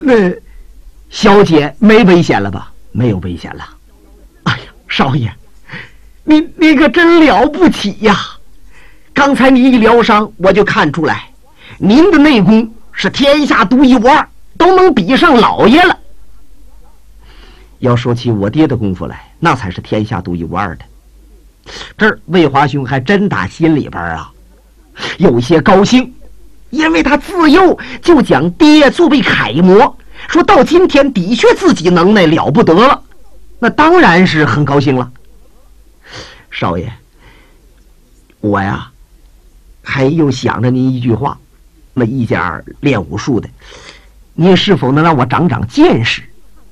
那小姐没危险了吧？没有危险了。哎呀，少爷，你可真了不起呀！刚才你一疗伤，我就看出来，您的内功是天下独一无二，都能比上老爷了。要说起我爹的功夫来，那才是天下独一无二的。这儿魏华兄还真打心里边啊有些高兴，因为他自幼就将爹作为楷模，说到今天的确自己能耐了不得了，那当然是很高兴了。少爷，我呀还又想着您一句话，那一家练武术的，您是否能让我长长见识？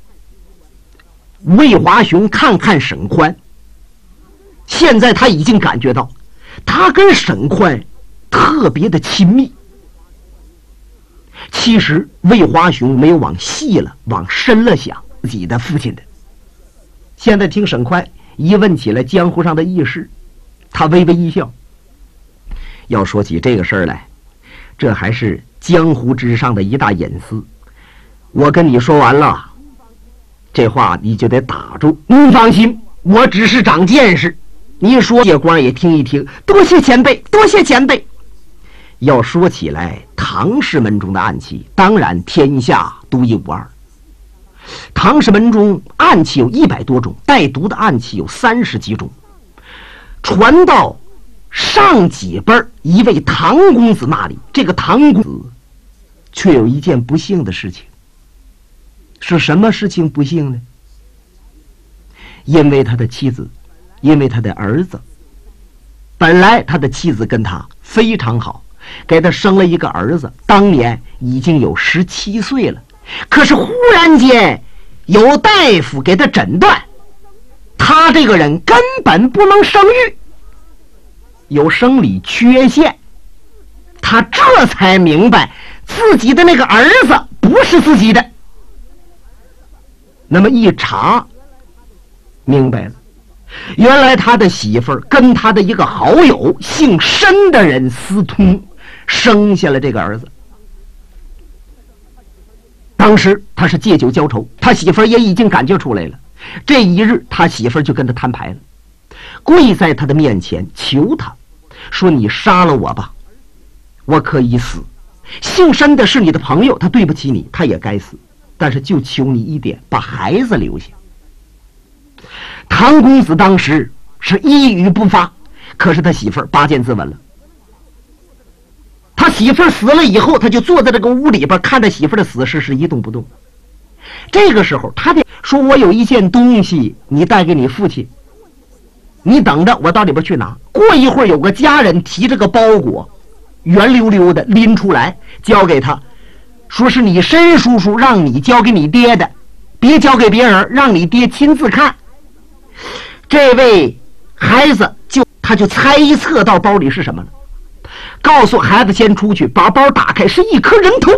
魏华雄看看沈宽，现在他已经感觉到他跟沈宽特别的亲密。其实魏华雄没有往细了往深了想自己的父亲的。现在听沈宽一问起来江湖上的轶事，他微微一笑。要说起这个事儿来，这还是江湖之上的一大隐私，我跟你说完了，这话你就得打住。您放心，我只是长见识，您说叶光也听一听，多谢前辈，多谢前辈。要说起来，唐氏门中的暗器当然天下独一无二。唐氏门中暗器有100多种，带毒的暗器有30几种。传到上几辈一位唐公子那里，这个唐公子却有一件不幸的事情。是什么事情不幸呢？因为他的妻子，因为他的儿子。本来他的妻子跟他非常好，给他生了一个儿子，当年已经有17岁了。可是忽然间有大夫给他诊断，他这个人根本不能生育，有生理缺陷。他这才明白自己的那个儿子不是自己的。那么一查明白了，原来他的媳妇儿跟他的一个好友姓申的人私通，生下了这个儿子。当时他是借酒浇愁，他媳妇儿也已经感觉出来了。这一日他媳妇儿就跟他摊牌了，跪在他的面前求他说，你杀了我吧，我可以死。姓申的是你的朋友，他对不起你，他也该死，但是就求你一点，把孩子留下。唐公子当时是一语不发，可是他媳妇儿拔剑自刎了。他媳妇儿死了以后，他就坐在这个屋里边，看着媳妇儿的死尸是一动不动。这个时候他得说，我有一件东西你带给你父亲，你等着，我到里边去拿。过一会儿有个家人提着个包裹，圆溜溜的拎出来交给他，说是你申叔叔让你交给你爹的，别交给别人，让你爹亲自看。这位孩子他就猜测到包里是什么了，告诉孩子先出去，把包打开，是一颗人头。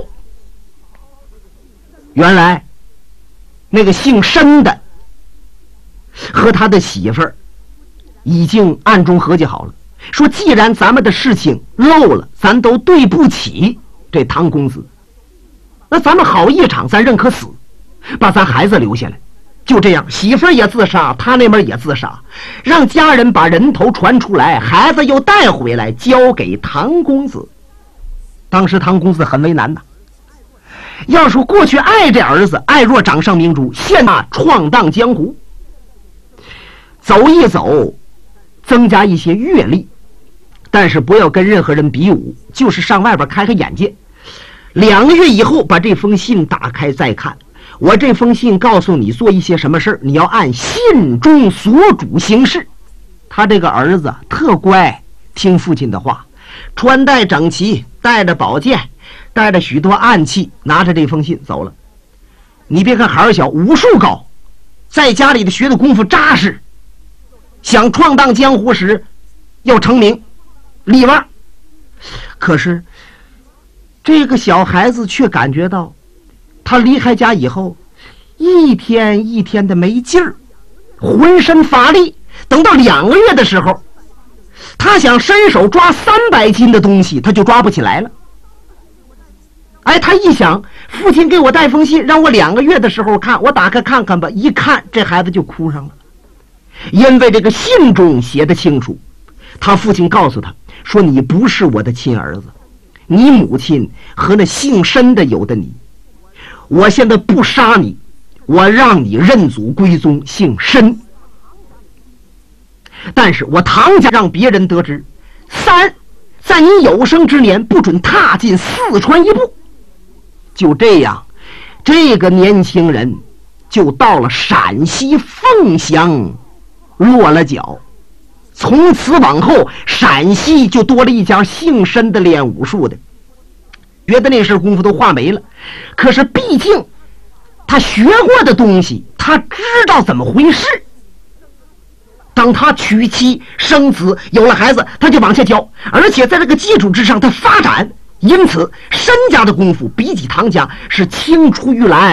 原来那个姓申的和他的媳妇儿已经暗中合计好了，说既然咱们的事情漏了，咱都对不起这唐公子，那咱们好一场，咱认可死，把咱孩子留下来。就这样，媳妇儿也自杀，他那边也自杀，让家人把人头传出来，孩子又带回来交给唐公子。当时唐公子很为难呐，要说过去爱这儿子，爱若掌上明珠，现在闯荡江湖，走一走，增加一些阅历，但是不要跟任何人比武，就是上外边开开眼界。2个月以后把这封信打开再看，我这封信告诉你做一些什么事儿，你要按信中所主行事。他这个儿子特乖，听父亲的话，穿戴整齐，带着宝剑，带着许多暗器，拿着这封信走了。你别看孩儿小，武术高，在家里的学的功夫扎实，想闯荡江湖时要成名立腕。可是这个小孩子却感觉到他离开家以后一天一天的没劲儿，浑身乏力。等到2个月的时候，他想伸手抓300斤的东西，他就抓不起来了。 哎，他一想，父亲给我带封信，让我2个月的时候看，我打开看看吧。一看，这孩子就哭上了，因为这个信中写得清楚，他父亲告诉他说：“你不是我的亲儿子，你母亲和那姓申的有的你。我现在不杀你，我让你认祖归宗，姓申。但是我唐家让别人得知，3，在你有生之年不准踏进四川一步。”就这样，这个年轻人就到了陕西凤翔落了脚。从此往后，陕西就多了一家姓申的练武术的。觉得那身功夫都化没了，可是毕竟他学过的东西，他知道怎么回事。当他娶妻生子有了孩子，他就往下教，而且在这个基础之上他发展，因此申家的功夫比起唐家是青出于蓝